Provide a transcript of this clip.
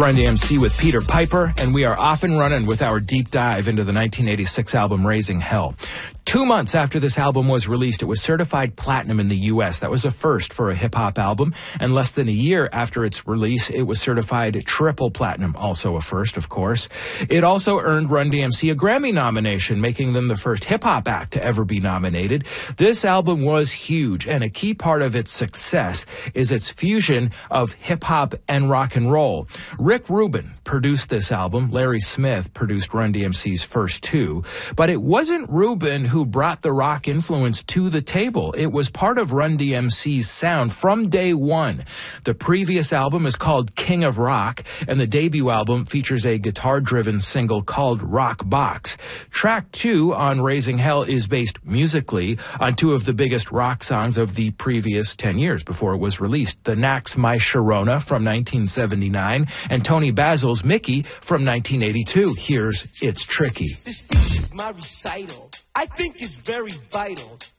Run DMC with Peter Piper, and we are off and running with our deep dive into the 1986 album Raising Hell. 2 months after this album was released, it was certified platinum in the U.S. That was a first for a hip-hop album. And less than a year after its release, it was certified triple platinum, also a first, of course. It also earned Run DMC a Grammy nomination, making them the first hip-hop act to ever be nominated. This album was huge, and a key part of its success is its fusion of hip-hop and rock and roll. Rick Rubin produced this album. Larry Smith produced Run DMC's first two. But it wasn't Rubin who brought the rock influence to the table. It was part of Run DMC's sound from day one. The previous album is called King of Rock, and the debut album features a guitar-driven single called Rock Box. Track 2 on Raising Hell is based musically on two of the biggest rock songs of the previous 10 years before it was released. The Knack's My Sharona from 1979 and Tony Basil's Mickey from 1982. Here's It's Tricky. This speech is my recital. I think it's very vital